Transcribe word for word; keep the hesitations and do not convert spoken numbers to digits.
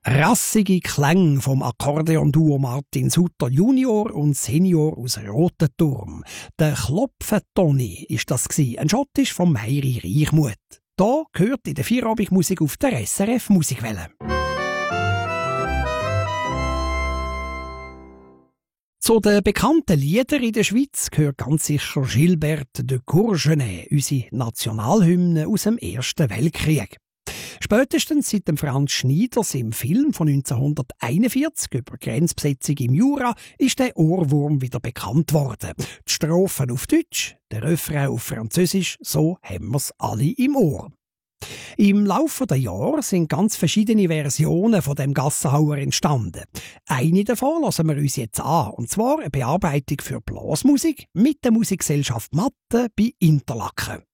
Rassige Klänge vom Akkordeonduo Martin Sutter Junior und Senior aus Rotenturm. Der Klopfentoni ist das gsi, ein Schottisch vom Meiri Reichmuth. Da gehört in der Feierabendmusik auf der S R F Musikwelle. Zu den bekannten Liedern in der Schweiz gehört ganz sicher Gilbert de Courgenay, unsere Nationalhymne aus dem Ersten Weltkrieg. Spätestens seit dem Franz Schneiders im Film von neunzehnhunderteinundvierzig über Grenzbesetzung im Jura ist der Ohrwurm wieder bekannt worden. Die Strophen auf Deutsch, der Refrain auf Französisch, so haben wir's alle im Ohr. Im Laufe der Jahre sind ganz verschiedene Versionen von dem Gassenhauer entstanden. Eine davon lassen wir uns jetzt an, und zwar eine Bearbeitung für Blasmusik mit der Musikgesellschaft Matte bei Interlaken.